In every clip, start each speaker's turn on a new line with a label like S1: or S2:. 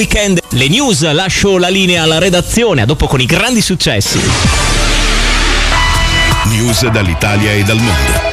S1: Weekend, le news, lascio la linea alla redazione, a dopo con i grandi successi.
S2: News dall'Italia e dal mondo.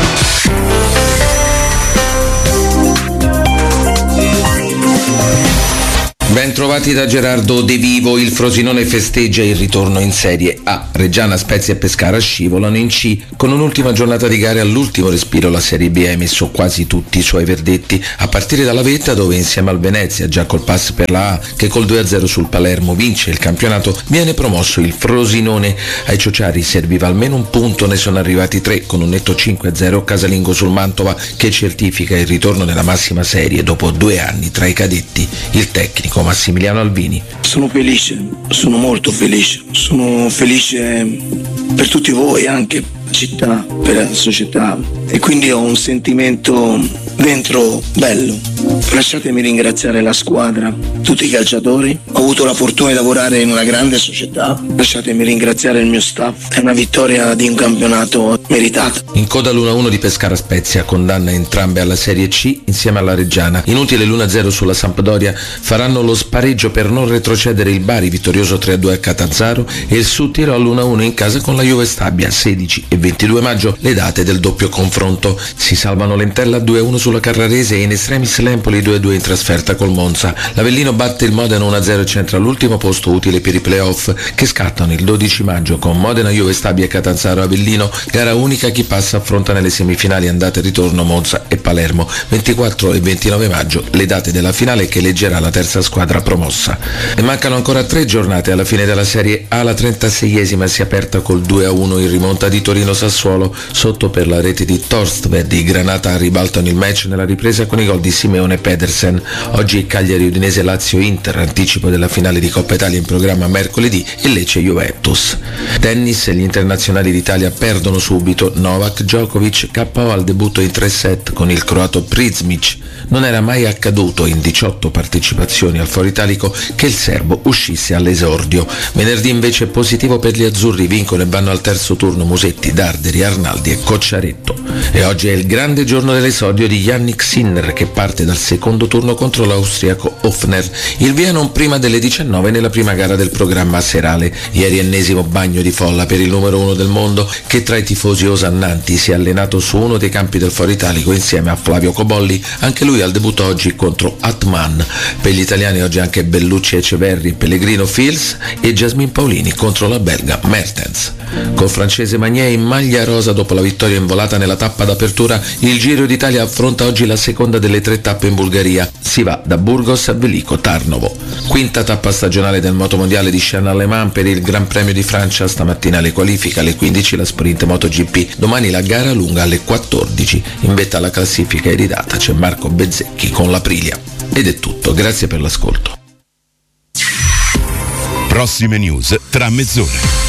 S3: Ben trovati da Gerardo De Vivo. Il Frosinone festeggia il ritorno in Serie A. Reggiana, Spezia e Pescara scivolano in C. Con un'ultima giornata di gare all'ultimo respiro la Serie B ha emesso quasi tutti i suoi verdetti, a partire dalla vetta dove insieme al Venezia, già col pass per la A, che col 2-0 sul Palermo vince il campionato, viene promosso il Frosinone. Ai ciociari serviva almeno un punto, ne sono arrivati 3 con un netto 5-0 casalingo sul Mantova, che certifica il ritorno nella massima serie dopo 2 anni tra i cadetti. Il tecnico Massimiliano Alvini.
S4: Sono felice, sono molto felice, sono felice per tutti voi, anche per la città, per la società, e quindi ho un sentimento dentro bello. Lasciatemi ringraziare la squadra, tutti i calciatori. Ho avuto la fortuna di lavorare in una grande società. Lasciatemi ringraziare il mio staff. È una vittoria di un campionato meritata.
S3: In coda l'1-1 di Pescara Spezia condanna entrambe alla Serie C insieme alla Reggiana. Inutile l'1-0 sulla Sampdoria, faranno lo spareggio per non retrocedere il Bari, vittorioso 3-2 a Catanzaro, e il Suttirol all'1-1 in casa con la Juve Stabia. 16 e 22 maggio le date del doppio confronto. Si salvano l'Entella 2-1 sulla Carrarese e in estremis l'Empoli 2-2 in trasferta col Monza. L'Avellino batte il Modena 1-0 e centra all'ultimo posto utile per i playoff che scattano il 12 maggio con Modena, Juve Stabia e Catanzaro Avellino. Gara unica, chi passa affronta nelle semifinali andata e ritorno Monza e Palermo. 24 e 29 maggio le date della finale che eleggerà la terza squadra promossa. E mancano ancora 3 giornate alla fine della Serie A. La 36esima si è aperta col 2-1 in rimonta di Torino-Sassuolo, sotto per la rete di Torstved. I Granata ribaltano il match nella ripresa con i gol di Simeone e Pedersen. Oggi Cagliari, Udinese, Lazio, Inter, anticipo della finale di Coppa Italia in programma mercoledì, e Lecce Juventus. Tennis, gli internazionali d'Italia perdono subito. Novak Djokovic KO al debutto in 3 set con il croato Prizmic. Non era mai accaduto in 18 partecipazioni al Foro Italico che il serbo uscisse all'esordio. Venerdì invece positivo per gli azzurri, vincono e vanno al terzo turno Musetti, Darderi, Arnaldi e Cocciaretto. E oggi è il grande giorno dell'esordio di Yannick Sinner, che parte dal secondo turno contro l'austriaco Hofner. Il via non prima delle 19 nella prima gara del programma serale. Ieri ennesimo bagno di folla per il numero 1 del mondo, che tra i tifosi osannanti si è allenato su uno dei campi del Foro Italico insieme a Flavio Cobolli, anche lui al debutto oggi contro Atman. Per gli italiani oggi anche Bellucci Eceverri, Pellegrino Fils e Jasmine Paolini contro la belga Mertens. Col francese Magnier in maglia rosa dopo la vittoria in volata nella tappa d'apertura, il Giro d'Italia affronta oggi la seconda delle 3 tappe in Bulgaria. Si va da Burgos a Veliko Tarnovo. Quinta tappa stagionale del motomondiale di Chêne-Allemand per il Gran Premio di Francia. Stamattina le qualifiche alle 15 la sprint MotoGP. Domani la gara lunga alle 14. In vetta alla classifica iridata c'è Marco Bezzecchi con l'Aprilia. Ed è tutto, grazie per l'ascolto.
S2: Prossime news tra mezz'ora.